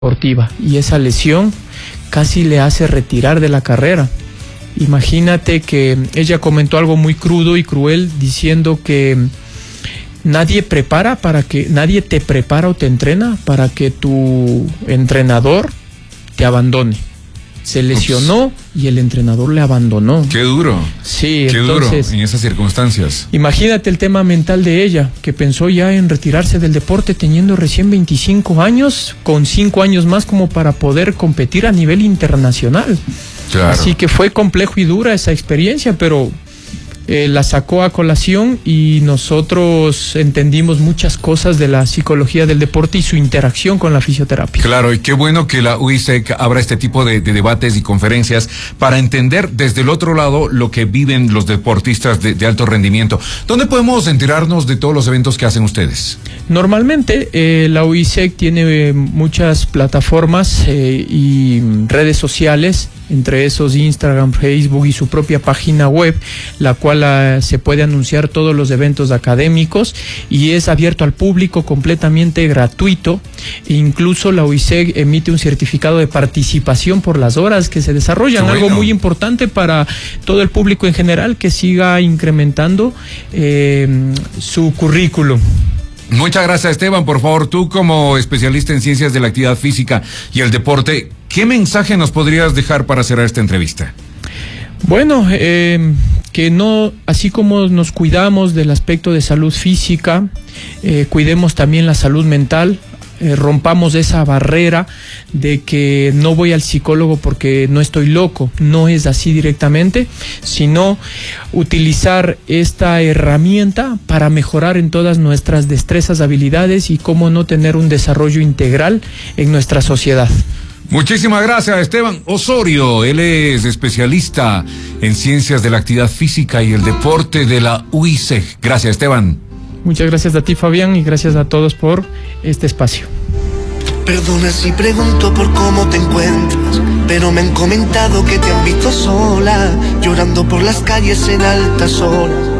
deportiva, y esa lesión casi le hace retirar de la carrera. Imagínate que ella comentó algo muy crudo y cruel, diciendo que nadie te prepara o te entrena para que tu entrenador te abandone. Se lesionó y el entrenador le abandonó. Qué duro. Sí, qué entonces, duro en esas circunstancias. Imagínate el tema mental de ella, que pensó ya en retirarse del deporte teniendo recién 25 años, con 5 años más como para poder competir a nivel internacional. Claro. Así que fue complejo y dura esa experiencia, pero la sacó a colación y nosotros entendimos muchas cosas de la psicología del deporte y su interacción con la fisioterapia. Claro, y qué bueno que la UISEC abra este tipo de debates y conferencias para entender desde el otro lado lo que viven los deportistas de alto rendimiento. ¿Dónde podemos enterarnos de todos los eventos que hacen ustedes? Normalmente la UISEC tiene muchas plataformas y redes sociales, entre esos Instagram, Facebook y su propia página web, la cual se puede anunciar todos los eventos académicos y es abierto al público, completamente gratuito. Incluso la UISEC emite un certificado de participación por las horas que se desarrollan, algo muy importante para todo el público en general, que siga incrementando su currículum. Muchas gracias, Esteban. Por favor, tú como especialista en ciencias de la actividad física y el deporte, ¿qué mensaje nos podrías dejar para cerrar esta entrevista? Bueno, que no, así como nos cuidamos del aspecto de salud física, cuidemos también la salud mental. Rompamos esa barrera de que no voy al psicólogo porque no estoy loco. No es así directamente, sino utilizar esta herramienta para mejorar en todas nuestras destrezas, habilidades y cómo no tener un desarrollo integral en nuestra sociedad. Muchísimas gracias, Esteban Osorio. Él es especialista en ciencias de la actividad física y el deporte de la UISEC. Gracias, Esteban. Muchas gracias a ti, Fabián, y gracias a todos por este espacio. Perdona si pregunto por cómo te encuentras, pero me han comentado que te han visto sola, llorando por las calles en altas horas.